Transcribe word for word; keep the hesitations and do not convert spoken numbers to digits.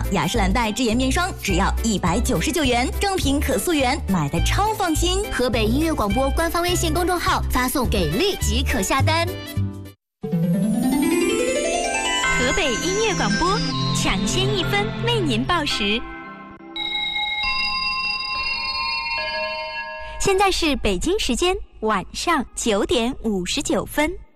雅诗兰黛智颜面霜只要一百九十九元，正品可溯源，买的超放心。 河北音乐广播官方微信公众号发送给力即可下单。 河北音乐广播抢先一分为您报时。现在是北京时间晚上九点五十九分。